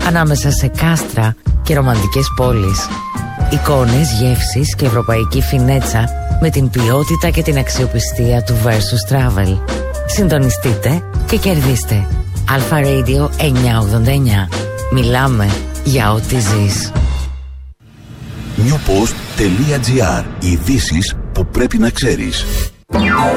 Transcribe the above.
ανάμεσα σε κάστρα και ρομαντικές πόλεις. Εικόνες, γεύσεις και ευρωπαϊκή φινέτσα με την ποιότητα και την αξιοπιστία του Versus Travel. Συντονιστείτε και κερδίστε. Alpha Radio 989. Μιλάμε για ό,τι ζεις. Newpost.gr. Ειδήσεις που πρέπει να ξέρεις.